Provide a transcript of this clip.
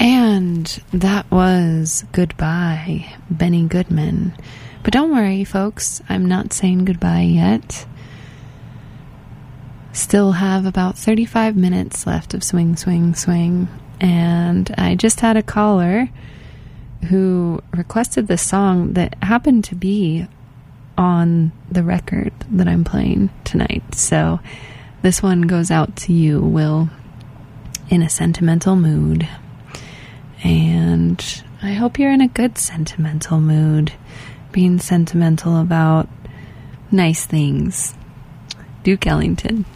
And that was Goodbye, Benny Goodman. But don't worry, folks, I'm not saying goodbye yet. Still have about 35 minutes left of Swing, Swing, Swing. And I just had a caller who requested this song that happened to be on the record that I'm playing tonight. So this one goes out to you, Will, in a sentimental mood. And I hope you're in a good sentimental mood, being sentimental about nice things. Duke Ellington.